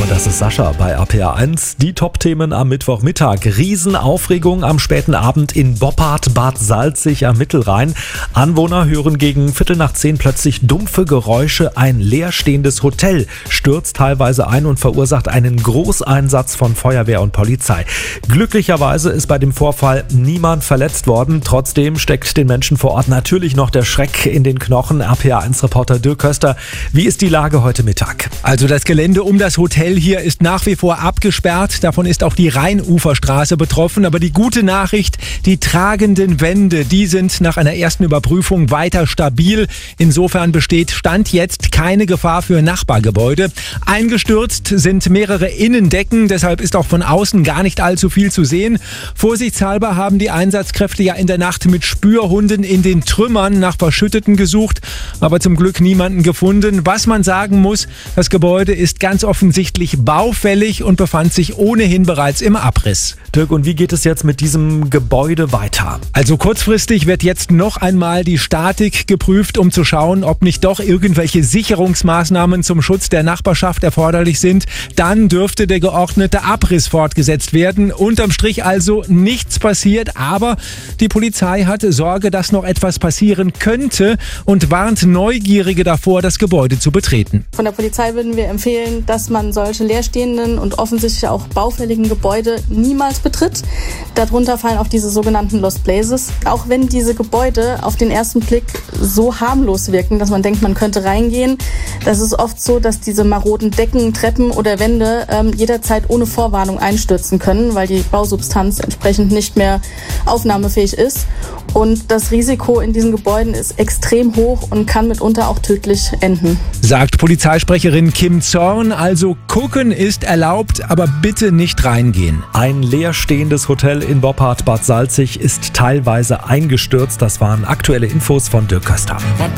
das ist Sascha bei RPA1. Die Top-Themen am Mittwochmittag. Riesenaufregung am späten Abend in Boppard, Bad Salzig am Mittelrhein. Anwohner hören gegen 9:15 plötzlich dumpfe Geräusche. Ein leerstehendes Hotel stürzt teilweise ein und verursacht einen Großeinsatz von Feuerwehr und Polizei. Glücklicherweise ist bei dem Vorfall niemand verletzt worden. Trotzdem steckt den Menschen vor Ort natürlich noch der Schreck in den Knochen. RPA1-Reporter Dirk Köster, wie ist die Lage heute Mittag? Also das Gelände um das Hotel hier ist nach wie vor abgesperrt. Davon ist auch die Rheinuferstraße betroffen. Aber die gute Nachricht, die tragenden Wände, die sind nach einer ersten Überprüfung weiter stabil. Insofern besteht Stand jetzt keine Gefahr für Nachbargebäude. Eingestürzt sind mehrere Innendecken. Deshalb ist auch von außen gar nicht allzu viel zu sehen. Vorsichtshalber haben die Einsatzkräfte ja in der Nacht mit Spürhunden in den Trümmern nach Verschütteten gesucht. Aber zum Glück niemanden gefunden. Was man sagen muss, das Gebäude ist ganz offensichtlich baufällig und befand sich ohnehin bereits im Abriss. Dirk, und wie geht es jetzt mit diesem Gebäude weiter? Also kurzfristig wird jetzt noch einmal die Statik geprüft, um zu schauen, ob nicht doch irgendwelche Sicherungsmaßnahmen zum Schutz der Nachbarschaft erforderlich sind. Dann dürfte der geordnete Abriss fortgesetzt werden. Unterm Strich also nichts passiert, aber die Polizei hat Sorge, dass noch etwas passieren könnte und warnt Neugierige davor, das Gebäude zu betreten. Von der Polizei würden wir empfehlen, dass man solche leerstehenden und offensichtlich auch baufälligen Gebäude niemals betritt. Darunter fallen auch diese sogenannten Lost Places. Auch wenn diese Gebäude auf den ersten Blick so harmlos wirken, dass man denkt, man könnte reingehen, das ist oft so, dass diese maroden Decken, Treppen oder Wände jederzeit ohne Vorwarnung einstürzen können, weil die Bausubstanz entsprechend nicht mehr aufnahmefähig ist. Und das Risiko in diesen Gebäuden ist extrem hoch und kann mitunter auch tödlich enden. Sagt Polizeisprecherin Kim Zorn. Also gucken ist erlaubt, aber bitte nicht reingehen. Ein leerstehendes Hotel in Boppard, Bad Salzig ist teilweise eingestürzt. Das waren aktuelle Infos von Dirk Köster.